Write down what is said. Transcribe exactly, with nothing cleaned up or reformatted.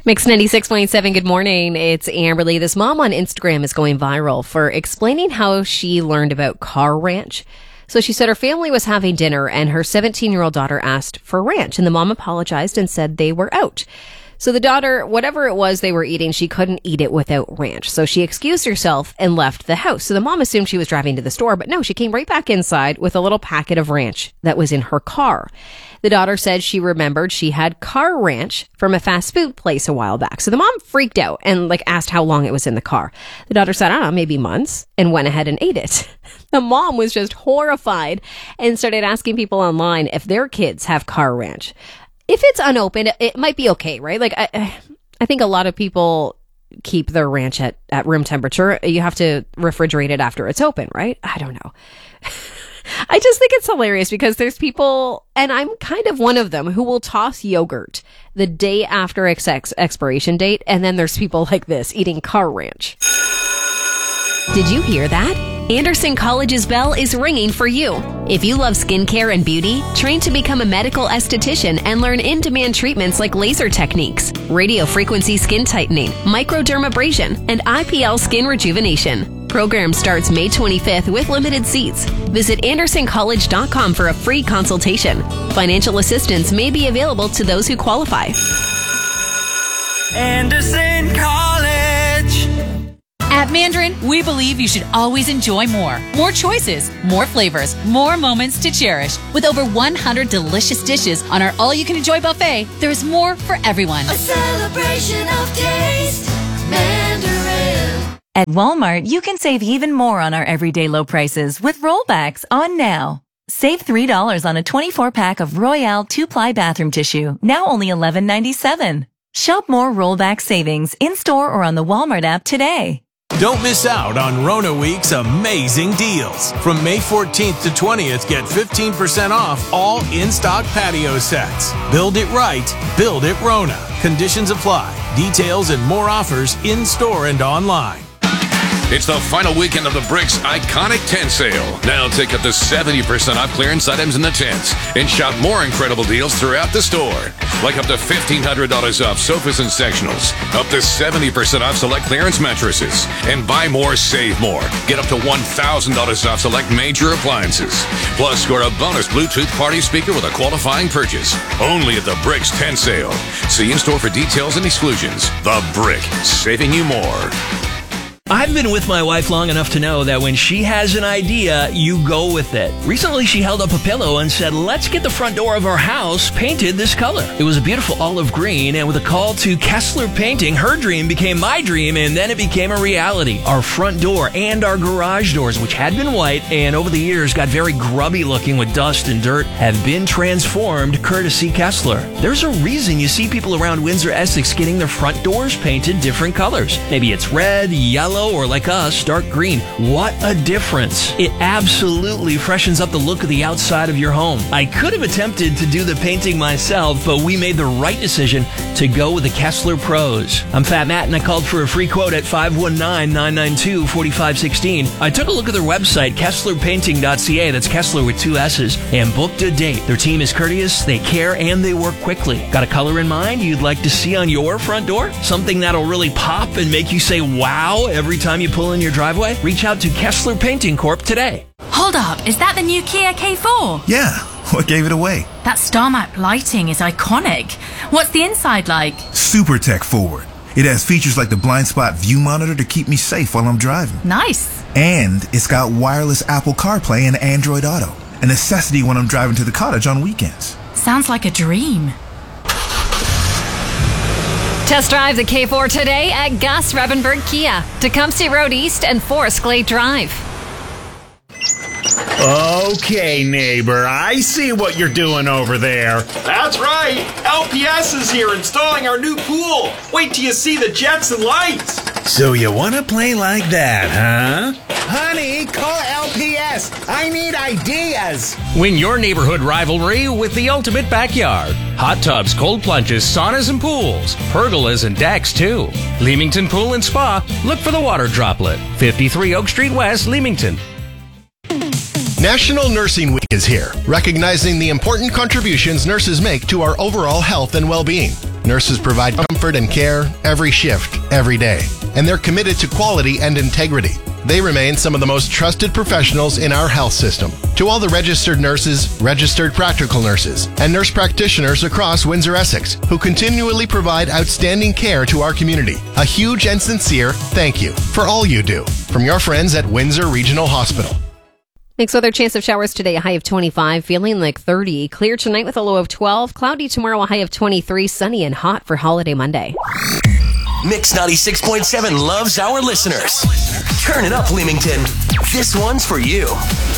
Mix ninety-six point seven, good morning. It's Amberly. This mom on Instagram is going viral for explaining how she learned about Car Ranch. So she said her family was having dinner and her seventeen-year-old daughter asked for ranch, and the mom apologized and said they were out. So the daughter, whatever it was they were eating, she couldn't eat it without ranch. So she excused herself and left the house. So the mom assumed she was driving to the store, but no, she came right back inside with a little packet of ranch that was in her car. The daughter said she remembered she had Car Ranch from a fast food place a while back. So the mom freaked out and like asked how long it was in the car. The daughter said, I don't know, maybe months, and went ahead and ate it. The mom was just horrified and started asking people online if their kids have Car Ranch. If it's unopened, it might be okay, right? Like, I, I think a lot of people keep their ranch at, at room temperature. You have to refrigerate it after it's open, right? I don't know. I just think it's hilarious because there's people, and I'm kind of one of them, who will toss yogurt the day after its ex- expiration date, and then there's people like this eating Car Ranch. Did you hear that? Anderson College's bell is ringing for you. If you love skincare and beauty, train to become a medical esthetician and learn in-demand treatments like laser techniques, radio frequency skin tightening, microdermabrasion, and I P L skin rejuvenation. Program starts May twenty-fifth with limited seats. Visit anderson college dot com for a free consultation. Financial assistance may be available to those who qualify. Anderson College. At Mandarin, we believe you should always enjoy more. More choices, more flavors, more moments to cherish. With over one hundred delicious dishes on our all-you-can-enjoy buffet, there is more for everyone. A celebration of taste, Mandarin. At Walmart, you can save even more on our everyday low prices with rollbacks on now. Save three dollars on a twenty-four pack of Royale two-ply bathroom tissue, now only eleven ninety-seven. Shop more rollback savings in-store or on the Walmart app today. Don't miss out on Rona Week's amazing deals. From May fourteenth to twentieth, get fifteen percent off all in-stock patio sets. Build it right, build it Rona. Conditions apply. Details and more offers in-store and online. It's the final weekend of the Bricks Iconic Tent Sale. Now take up to seventy percent off clearance items in the tents and shop more incredible deals throughout the store. Like up to fifteen hundred dollars off sofas and sectionals, up to seventy percent off select clearance mattresses, and buy more, save more. Get up to one thousand dollars off select major appliances. Plus, score a bonus Bluetooth party speaker with a qualifying purchase. Only at the Bricks Tent Sale. See in-store for details and exclusions. The Brick, saving you more. I've been with my wife long enough to know that when she has an idea, you go with it. Recently, she held up a pillow and said, let's get the front door of our house painted this color. It was a beautiful olive green, and with a call to Kessler Painting, her dream became my dream, and then it became a reality. Our front door and our garage doors, which had been white and over the years got very grubby looking with dust and dirt, have been transformed courtesy Kessler. There's a reason you see people around Windsor, Essex getting their front doors painted different colors. Maybe it's red, yellow, or like us, dark green. What a difference. It absolutely freshens up the look of the outside of your home. I could have attempted to do the painting myself, but we made the right decision to go with the Kessler Pros. I'm Fat Matt, and I called for a free quote at five one nine, nine nine two, four five one six. I took a look at their website, kessler painting dot c a, that's Kessler with two S's, and booked a date. Their team is courteous, they care, and they work quickly. Got a color in mind you'd like to see on your front door? Something that'll really pop and make you say wow every time you pull in your driveway? Reach out to Kessler Painting Corp today. Hold up, is that the new Kia K four? Yeah, what gave it away? That star map lighting is iconic. What's the inside like? Super tech forward. It has features like the blind spot view monitor to keep me safe while I'm driving. Nice. And it's got wireless Apple CarPlay and Android Auto, a necessity when I'm driving to the cottage on weekends. Sounds like a dream. Test drive the K four today at Gus Revenberg Kia, Tecumseh Road East and Forest Glade Drive. Okay, neighbor, I see what you're doing over there. That's right. L P S is here installing our new pool. Wait till you see the jets and lights. So you want to play like that, huh? Honey, call L P S. I need ideas. Win your neighborhood rivalry with the ultimate backyard. Hot tubs, cold plunges, saunas and pools. Pergolas and decks, too. Leamington Pool and Spa. Look for the water droplet. fifty-three Oak Street West, Leamington. National Nursing Week is here, recognizing the important contributions nurses make to our overall health and well-being. Nurses provide comfort and care every shift, every day, and they're committed to quality and integrity. They remain some of the most trusted professionals in our health system. To all the registered nurses, registered practical nurses, and nurse practitioners across Windsor-Essex who continually provide outstanding care to our community, a huge and sincere thank you for all you do. From your friends at Windsor Regional Hospital. Mixed weather, chance of showers today, a high of twenty-five, feeling like thirty. Clear tonight with a low of twelve. Cloudy tomorrow, a high of twenty-three. Sunny and hot for holiday Monday. Mix ninety-six point seven loves our listeners. Turn it up, Leamington. This one's for you.